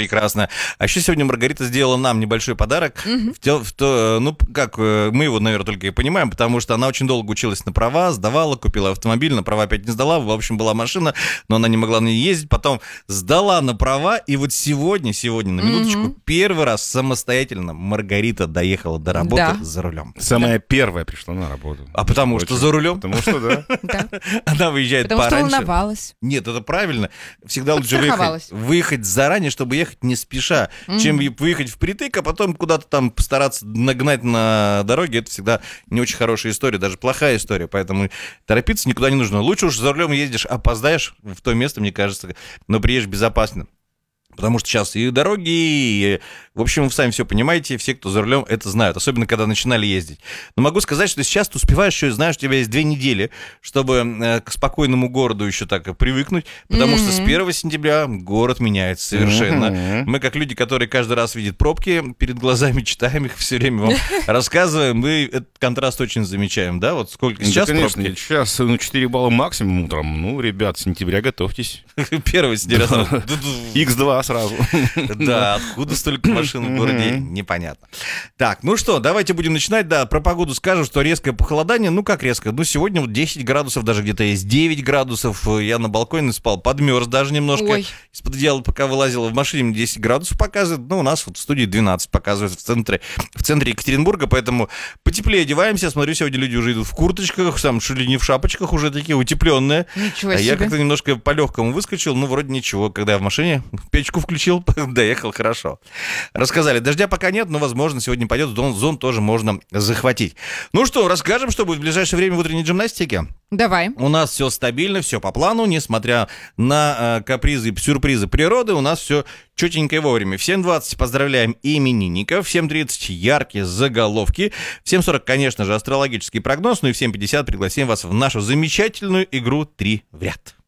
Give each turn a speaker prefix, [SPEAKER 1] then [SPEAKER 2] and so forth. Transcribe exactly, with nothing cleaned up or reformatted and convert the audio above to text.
[SPEAKER 1] прекрасно. А еще сегодня Маргарита сделала нам небольшой подарок. Mm-hmm. В то, в то, ну, как, мы его, наверное, только и понимаем, потому что она очень долго училась на права, сдавала, купила автомобиль, на права опять не сдала. В общем, была машина, но она не могла на ней ездить. Потом сдала на права, и вот сегодня, сегодня, на минуточку, mm-hmm. первый раз самостоятельно Маргарита доехала до работы да. за рулем.
[SPEAKER 2] Самая да. первая пришла на работу.
[SPEAKER 1] А потому очень. Что за рулем?
[SPEAKER 2] Потому что, да.
[SPEAKER 1] Она выезжает
[SPEAKER 3] потому
[SPEAKER 1] пораньше.
[SPEAKER 3] Потому что волновалась.
[SPEAKER 1] Нет, это правильно. Всегда лучше выехать, выехать заранее, чтобы ехать не спеша, mm-hmm. чем выехать впритык, а потом куда-то там постараться нагнать на дороге. Это всегда не очень хорошая история, даже плохая история. Поэтому торопиться никуда не нужно. Лучше уж за рулем ездишь, опоздаешь в то место, мне кажется, но приедешь безопасно. Потому что сейчас и дороги, и, в общем, вы сами все понимаете, все, кто за рулем, это знают, особенно когда начинали ездить. Но могу сказать, что сейчас ты успеваешь еще, знаешь, у тебя есть две недели, чтобы э, к спокойному городу еще так привыкнуть, потому mm-hmm. что с первого сентября город меняется совершенно. Mm-hmm. Мы, как люди, которые каждый раз видят пробки перед глазами, читаем их все время, вам рассказываем, мы этот контраст очень замечаем, да? Вот сколько сейчас
[SPEAKER 2] да, конечно,
[SPEAKER 1] пробки?
[SPEAKER 2] Сейчас ну, четыре балла максимум утром. Ну, ребят, с сентября готовьтесь.
[SPEAKER 1] Первого сентября.
[SPEAKER 2] икс два сразу.
[SPEAKER 1] Да, откуда столько машин в городе, непонятно. Так, ну что, давайте будем начинать. Да, про погоду скажем, что резкое похолодание. Ну, как резко? Ну, сегодня вот десять градусов, даже где-то есть девять градусов. Я на балконе спал, подмерз даже немножко. Ой. Из-под одеяла, пока вылазил в машине, мне десять градусов показывает. Ну, у нас вот в студии двенадцать показывает в центре, в центре Екатеринбурга, поэтому потеплее одеваемся. Смотрю, сегодня люди уже идут в курточках, сам чуть ли не в шапочках, уже такие утепленные.
[SPEAKER 3] Ничего
[SPEAKER 1] а
[SPEAKER 3] себе.
[SPEAKER 1] я как-то немножко по-легкому выскочил, ну, вроде ничего. Когда я в машине печку включил, доехал хорошо. Рассказали, дождя пока нет, но, возможно, сегодня пойдет, зон, зон тоже можно захватить. Ну что, расскажем, что будет в ближайшее время в утренней гимнастике?
[SPEAKER 3] Давай.
[SPEAKER 1] У нас все стабильно, все по плану, несмотря на э, капризы и сюрпризы природы, у нас все четенько и вовремя. В семь двадцать поздравляем именинников, в семь тридцать яркие заголовки, в семь сорок, конечно же, астрологический прогноз, ну и в семь пятьдесят пригласим вас в нашу замечательную игру «Три в ряд».